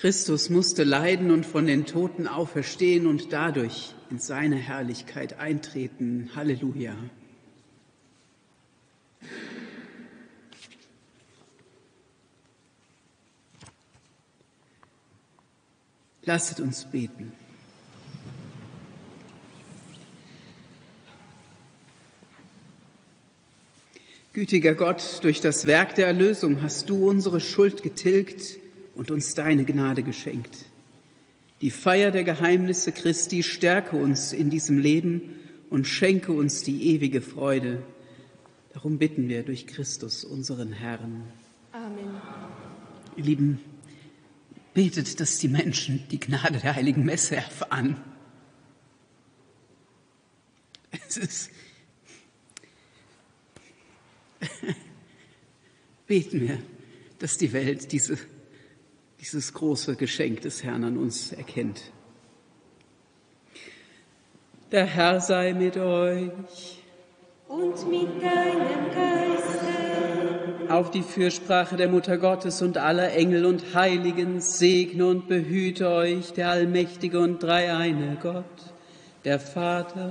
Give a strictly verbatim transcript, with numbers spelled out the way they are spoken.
Christus musste leiden und von den Toten auferstehen und dadurch in seine Herrlichkeit eintreten. Halleluja. Lasset uns beten. Gütiger Gott, durch das Werk der Erlösung hast du unsere Schuld getilgt und uns deine Gnade geschenkt. Die Feier der Geheimnisse Christi stärke uns in diesem Leben und schenke uns die ewige Freude. Darum bitten wir durch Christus, unseren Herrn. Amen. Ihr Lieben, betet, dass die Menschen die Gnade der Heiligen Messe erfahren. Es ist Beten wir, dass die Welt diese, dieses große Geschenk des Herrn an uns erkennt. Der Herr sei mit euch. Und mit deinem Geiste. Auf die Fürsprache der Mutter Gottes und aller Engel und Heiligen segne und behüte euch der allmächtige und dreieine Gott, der Vater